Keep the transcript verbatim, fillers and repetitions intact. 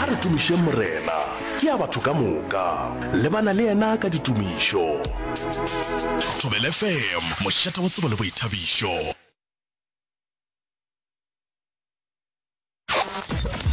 re tumiše morena ke a batho ka moka le bana le yena ka ditumišo. Thobela F M, mošata wa tsebo le boithabišo.